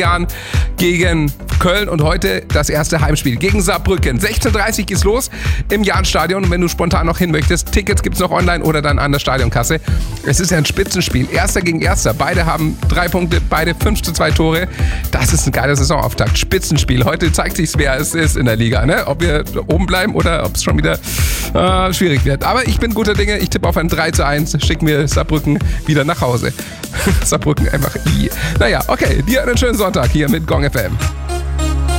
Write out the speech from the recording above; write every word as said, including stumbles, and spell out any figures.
Jahren gegen Köln und heute das erste Heimspiel gegen Saarbrücken. sechzehn Uhr dreißig geht's los im Jahnstadion und wenn du spontan noch hin möchtest, Tickets gibt's noch online oder dann an der Stadionkasse. Es ist ja ein Spitzenspiel. Erster gegen Erster. Beide haben drei Punkte, beide fünf zu zwei Tore. Das ist ein geiler Saisonauftakt. Spitzenspiel. Heute zeigt sich, wer es ist in der Liga. Ne? Ob wir oben bleiben oder ob es schon wieder äh, schwierig wird. Aber ich bin guter Dinge. Ich tippe auf ein drei zu eins. Schicken wir Saarbrücken wieder nach Hause. Saarbrücken einfach i. Naja, okay. Dir einen schönen Sonntag hier mit Gong F M.